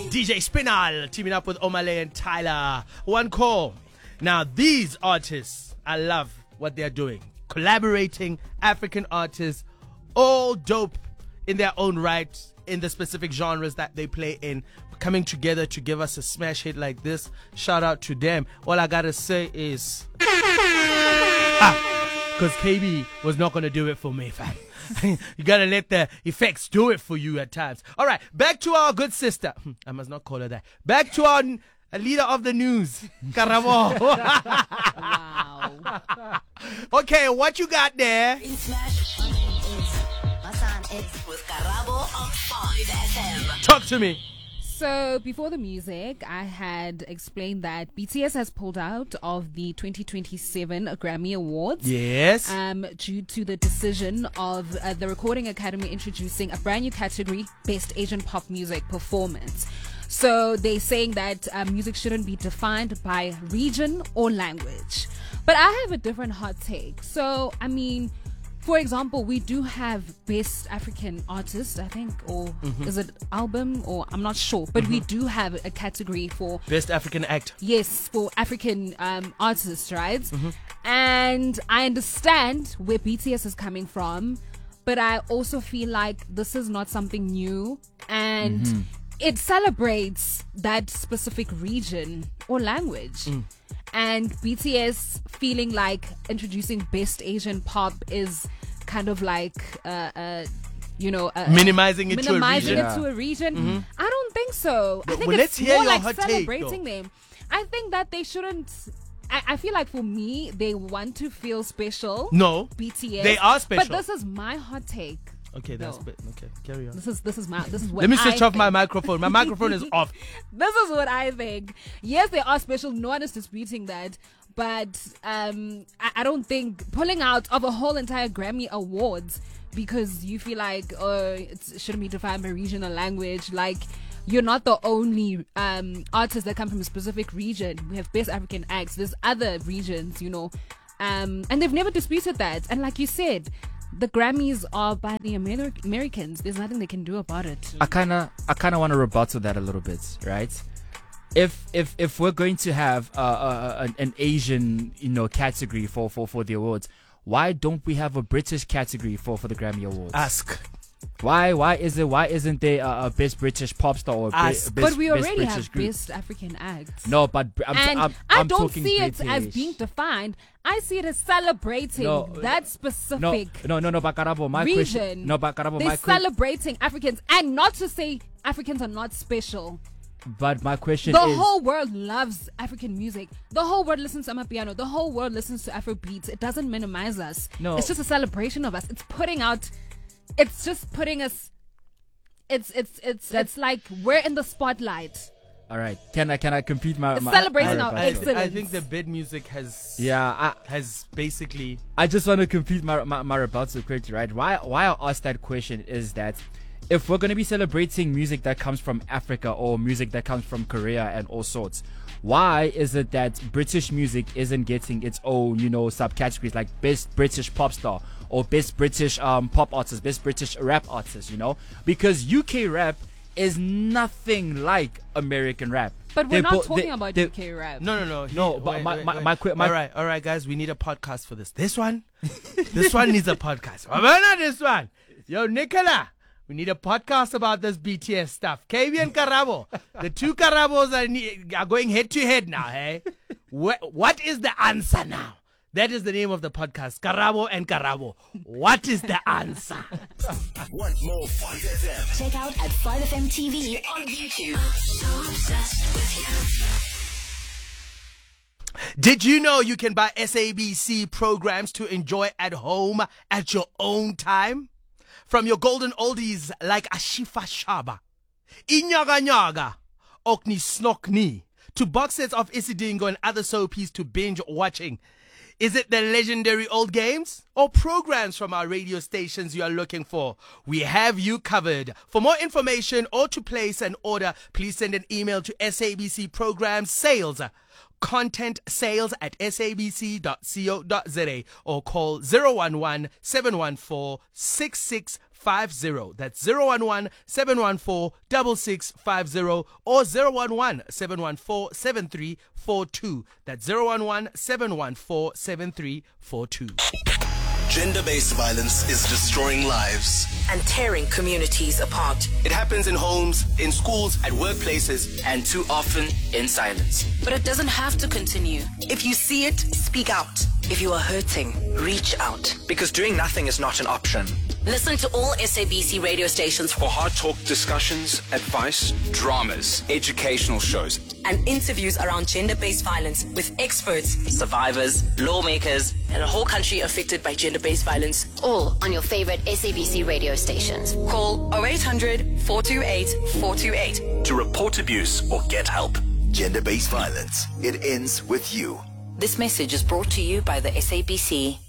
DJ Spinal teaming up with Omale and Tyler. One call. Now these artists, I love what they're doing. Collaborating African artists, all dope in their own right, in the specific genres that they play in, coming together to give us a smash hit like this. Shout out to them. All I gotta say is, because KB was not gonna do it for me, fam. You gotta let the effects do it for you at times. All right, back to our good sister. I must not call her that. Back to our leader of the news, Karabo. Wow. Okay, what you got there? In Smash with Karabo on 5FM. Talk to me. So before the music, I had explained that BTS has pulled out of the 2027 Grammy Awards. Yes. Due to the decision of the Recording Academy introducing a brand new category, Best Asian Pop Music Performance. So they're saying that music shouldn't be defined by region or language. But I have a different hot take. So, I mean, for example, we do have Best African Artist, I think, or is it album, or I'm not sure. But we do have a category for Best African Act. Yes, for African artists, right? And I understand where BTS is coming from, but I also feel like this is not something new, and it celebrates that specific region or language. And BTS feeling like introducing Best Asian Pop is kind of like, minimizing it to a region. I don't think so. I think let's it's hear more your like hot take, celebrating them. I think that they shouldn't. I feel like for me, they want to feel special. No, BTS. they are special. But this is my hot take. Okay, that's No. okay. Carry on. This is what Let me switch I off my think. microphone. My microphone is off. This is what I think. Yes, they are special. No one is disputing that. But I don't think pulling out of a whole entire Grammy Awards because you feel like it shouldn't be defined by regional language. Like, you're not the only artists that come from a specific region. We have Best African Acts. There's other regions, and they've never disputed that. And like you said, the Grammys are by the Americans. There's nothing they can do about it. I kind of want to rebuttal that a little bit, right? If we're going to have an Asian category for the awards, why don't we have a British category for the Grammy Awards? Ask. Why isn't there a Best British Pop Star or Ask. But we Best already British have group? Best African Acts. No, but I I'm don't talking see it British. as being defined. I see it as celebrating that specific No, but Karabo, my region. question. No, but Karabo, They're my question. celebrating Africans, and not to say Africans are not special. But my question The is. whole world loves African music. The whole world listens to Amapiano. The whole world listens to Afro beats. It doesn't minimize us. No. It's just a celebration of us. It's just putting us. It's like we're in the spotlight. All right, can I complete my? It's my celebrating our rebuttal? excellence. I think the bid music has has basically. I just want to complete my rebuttal quickly, right? Why I asked that question is that if we're going to be celebrating music that comes from Africa or music that comes from Korea and all sorts, why is it that British music isn't getting its own, subcategories like Best British Pop Star or Best British Pop Artist, Best British Rap Artist, Because UK rap is nothing like American rap. But we're not talking about UK rap. No. No, but my all right, guys, we need a podcast for this. This one needs a podcast. Why not this one? Yo, Nicola, we need a podcast about this BTS stuff. KB and Karabo, the two Karabos are going head to head now. Hey, what is the answer now? That is the name of the podcast, Karabo and Karabo. What is the answer? Want more 5FM? Check out at 5FM TV on YouTube. So obsessed with you. Did you know you can buy SABC programs to enjoy at home at your own time? From your golden oldies like Ashifa Shaba, Inyaga Nyaga, Okni Snokni, to box sets of Isidingo and other soapies to binge watching. Is it the legendary old games or programs from our radio stations you are looking for? We have you covered. For more information or to place an order, please send an email to SABC Programs Sales. contentsales@sabc.co.za or call 011-714-6650. That's 011-714-6650 or 011-714-7342. That's 011-714-7342. Gender-based violence is destroying lives. And tearing communities apart. It happens in homes, in schools, at workplaces, and too often in silence. But it doesn't have to continue. If you see it, speak out. If you are hurting, reach out. Because doing nothing is not an option. Listen to all SABC radio stations For hard talk discussions, advice, dramas, educational shows, and interviews around gender-based violence with experts, survivors, lawmakers, and a whole country affected by gender-based violence. All on your favorite SABC radio stations. Call 0800 428 428. To report abuse or get help. Gender-based violence. It ends with you. This message is brought to you by the SABC.